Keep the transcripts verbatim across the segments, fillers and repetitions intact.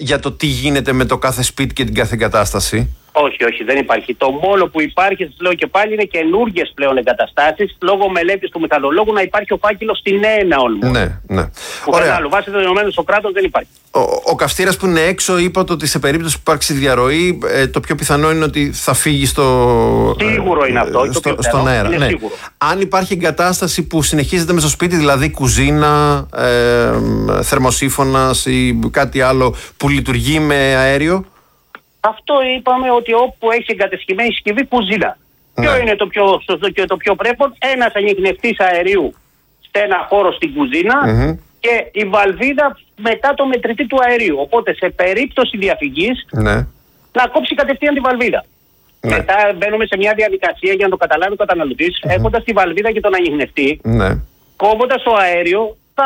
για το τι γίνεται με το κάθε σπίτι και την κάθε εγκατάσταση? Όχι, όχι, δεν υπάρχει. Το μόνο που υπάρχει, σας λέω και πάλι, είναι καινούργιες πλέον εγκαταστάσεις. Λόγω μελέτης του μεθανολόγου να υπάρχει ο φάκελος στην έναον. Ναι, ναι. Που Ωραία. άλλο, βάσει δεδομένων στο κράτος δεν υπάρχει. Ο, ο καυστήρας που είναι έξω, είπατε ότι σε περίπτωση που υπάρξει διαρροή, ε, το πιο πιθανό είναι ότι θα φύγει στο, Σίγουρο είναι αυτό. ε, στο, το στον αέρα. Είναι ναι. σίγουρο. Αν υπάρχει εγκατάσταση που συνεχίζεται μέσα στο σπίτι, δηλαδή κουζίνα, ε, θερμοσύφωνας ή κάτι άλλο που λειτουργεί με αέριο. Αυτό είπαμε ότι όπου έχει εγκατεστημένη συσκευή κουζίνα. Ναι. Ποιο είναι το πιο σωστό και το πιο πρέπον? Ένας ανιχνευτής αερίου σε ένα χώρο στην κουζίνα mm-hmm. και η βαλβίδα μετά το μετρητή του αερίου. Οπότε σε περίπτωση διαφυγής ναι. να κόψει κατευθείαν τη βαλβίδα. Ναι. Μετά μπαίνουμε σε μια διαδικασία για να το καταλάβει ο καταναλωτής, mm-hmm. έχοντας τη βαλβίδα και τον ανιχνευτή, ναι. κόβοντας το αέριο, θα...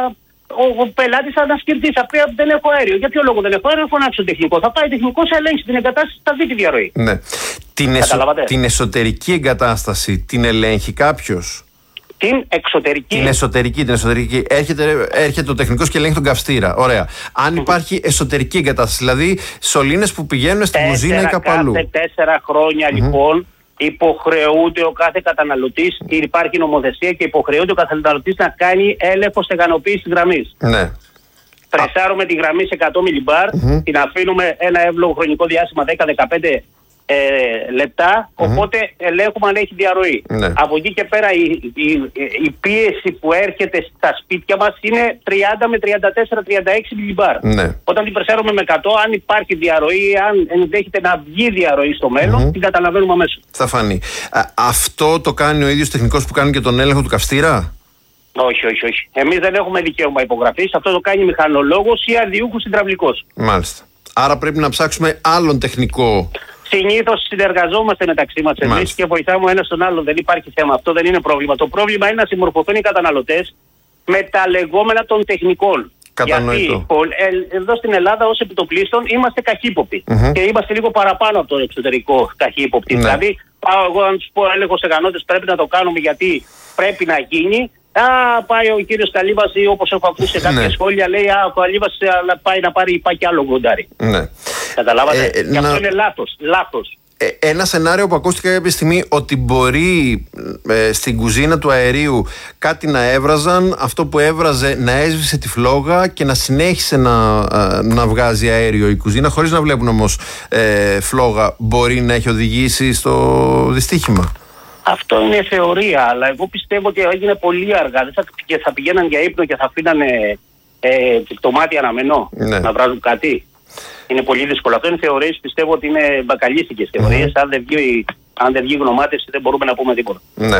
Ο, ο πελάτης θα ανασκερθεί, θα πει δεν έχω αέριο. Για ποιο λόγο δεν έχω αέριο? Φωνάξω τεχνικό. Θα πάει τεχνικό, θα ελέγξει την εγκατάσταση, θα δει τη διαρροή. Ναι. Την, εσω... την εσωτερική εγκατάσταση την ελέγχει κάποιος? Την εξωτερική. Την εσωτερική, την εσωτερική. Έρχεται, έρχεται ο τεχνικός και ελέγχει τον καυστήρα. Ωραία. Αν υπάρχει εσωτερική εγκατάσταση, δηλαδή σωλήνες που πηγαίνουν στην κουζίνα ή κάπου αλλού. Κάθε τέσσερα χρόνια mm-hmm. λοιπόν. Υποχρεούται ο κάθε καταναλωτής, υπάρχει νομοθεσία και υποχρεούται ο καταναλωτής να κάνει έλεγχο στεγανοποίησης της γραμμής. Ναι. Πρεσάρουμε τη γραμμή σε εκατό μιλιμπάρ, mm-hmm. την αφήνουμε ένα εύλογο χρονικό διάστημα δέκα με δεκαπέντε ε, λεπτά, mm-hmm. οπότε ελέγχουμε αν έχει διαρροή. Ναι. Από εκεί και πέρα η, η, η πίεση που έρχεται στα σπίτια μας είναι τριάντα με τριάντα τέσσερα με τριάντα έξι μιλιμπάρ. Ναι. Όταν την πρεσάρουμε με εκατό, αν υπάρχει διαρροή, αν ενδέχεται να βγει διαρροή στο μέλλον, mm-hmm. την καταλαβαίνουμε αμέσως. Θα φανεί. Α, αυτό το κάνει ο ίδιος τεχνικός που κάνει και τον έλεγχο του καυστήρα? Όχι, όχι, όχι. Εμείς δεν έχουμε δικαίωμα υπογραφής. Αυτό το κάνει μηχανολόγος ή αντιούχος υδραυλικός. Μάλιστα. Άρα πρέπει να ψάξουμε άλλον τεχνικό. Συνήθως συνεργαζόμαστε μεταξύ μας εμείς και βοηθάμε ο ένας τον άλλον. Δεν υπάρχει θέμα. Αυτό δεν είναι πρόβλημα. Το πρόβλημα είναι να συμμορφωθούν οι καταναλωτές με τα λεγόμενα των τεχνικών. Κατανοητό. Γιατί εδώ στην Ελλάδα ως επιτοπλίστων είμαστε καχύποπτοι. Mm-hmm. Και είμαστε λίγο παραπάνω από το εξωτερικό καχύποπτοι. Ναι. Δηλαδή, πάω εγώ να τους πω έλεγχο στεγανότητες, πρέπει να το κάνουμε γιατί πρέπει να γίνει. Α, πάει ο κύριος Καλύβας ή όπως έχω ακούσει σε κάποια ναι. σχόλια, λέει Α, ο Καλύβας πάει να πάρει πάει κι άλλο γκοντάρι. Ναι. Καταλάβατε. Ε, και να... αυτό είναι λάθος. λάθος. Ε, ένα σενάριο που ακούστηκε κάποια στιγμή ότι μπορεί ε, στην κουζίνα του αερίου κάτι να έβραζαν, αυτό που έβραζε να έσβησε τη φλόγα και να συνέχισε να, ε, να βγάζει αέριο η κουζίνα χωρίς να βλέπουν όμως ε, φλόγα, μπορεί να έχει οδηγήσει στο δυστύχημα. Αυτό είναι θεωρία, αλλά εγώ πιστεύω ότι έγινε πολύ αργά. Δεν θα, και θα πηγαίναν για ύπνο και θα αφήνανε ε, το μάτι αναμενό ναι. να βράζουν κάτι. Είναι πολύ δύσκολο. Αυτό είναι θεωρίες, πιστεύω ότι είναι μπακαλίστικες θεωρίες. Mm-hmm. Αν δεν βγει, αν δεν βγει γνωμάτευση δεν μπορούμε να πούμε τίποτα. Ναι.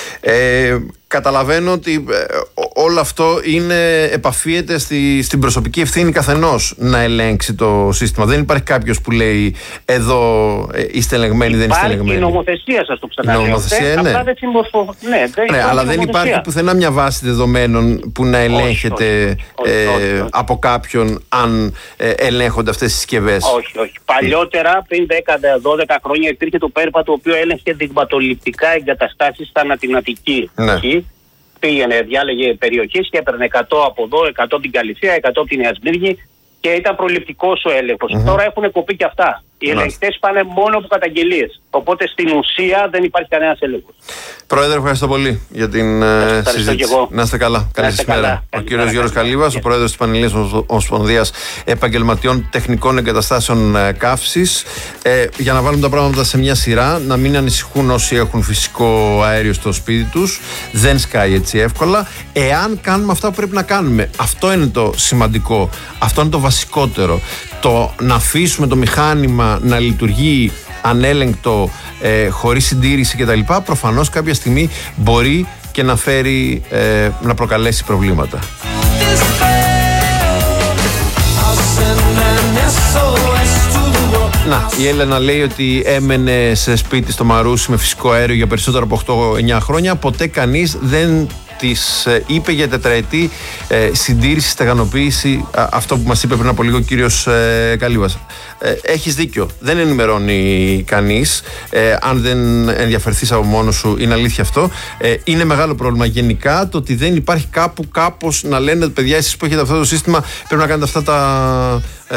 Ε, καταλαβαίνω ότι ε, όλο αυτό είναι, επαφίεται στη, στην προσωπική ευθύνη καθενός να ελέγξει το σύστημα. Δεν υπάρχει κάποιος που λέει εδώ ε, είστε ελεγμένοι, δεν είστε ελεγμένοι. Υπάρχει η νομοθεσία, σας το ξαναλέω. Η νομοθεσία, ναι. Απλά δεν συμμορφω... ναι, δεν ναι, αλλά δεν υπάρχει πουθενά μια βάση δεδομένων που να ελέγχεται όχι, όχι, ε, όχι, όχι. από κάποιον αν ε, ελέγχονται αυτές τις συσκευές. Όχι, όχι. Παλιότερα, πριν δέκα με δώδεκα χρόνια, υπήρχε το ΠΕΡΠΑ το οποίο έλεγχε δειγματοληπτικά εγκαταστάσεις στα Ανατινατική. Ναι. Πήγαινε, διάλεγε περιοχές και έπαιρνε εκατό από εδώ, εκατό από την Καλυθία, εκατό από την Νέα Σμύρνη και ήταν προληπτικός ο έλεγχος. Mm-hmm. Τώρα έχουν κοπεί και αυτά. Οι ελεγκτές πάνε μόνο από καταγγελίες. Οπότε στην ουσία δεν υπάρχει κανένας έλεγχος. Πρόεδρε, ευχαριστώ πολύ για την ε, συζήτηση. Να είστε καλά. Καλή σας μέρα. Ο κύριος Γιώργος Καλύβας, ο πρόεδρος της Πανελλήνιας Ομοσπονδίας Επαγγελματιών Τεχνικών Εγκαταστάσεων Καύσης. Ε, για να βάλουμε τα πράγματα σε μια σειρά, να μην ανησυχούν όσοι έχουν φυσικό αέριο στο σπίτι τους. Δεν σκάει έτσι εύκολα. Εάν κάνουμε αυτά που πρέπει να κάνουμε. Αυτό είναι το σημαντικό. Αυτό είναι το βασικότερο. Το να αφήσουμε το μηχάνημα να λειτουργεί ανέλεγκτο, ε, χωρίς συντήρηση κτλ. Προφανώς κάποια στιγμή μπορεί και να φέρει, ε, να προκαλέσει προβλήματα. Να, η Έλενα λέει ότι έμενε σε σπίτι στο Μαρούσι με φυσικό αέριο για περισσότερο από οκτώ εννιά χρόνια. Ποτέ κανείς δεν της είπε για τετραετή ε, συντήρηση, στεγανοποίηση, α, αυτό που μας είπε πριν από λίγο ο κύριος ε, Καλύβας. Ε, έχεις δίκιο, δεν ενημερώνει κανείς, ε, αν δεν ενδιαφερθείς από μόνος σου, είναι αλήθεια αυτό. Ε, είναι μεγάλο πρόβλημα γενικά το ότι δεν υπάρχει κάπου κάπως να λένε παιδιά εσείς που έχετε αυτό το σύστημα πρέπει να κάνετε αυτά τα